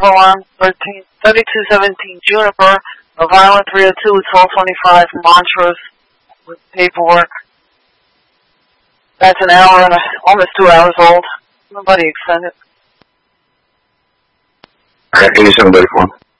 alarm 3217 Juniper, Rhode Island 302 1225 Montrose with paperwork. That's an hour and almost 2 hours old. Nobody extended. Okay, 8734.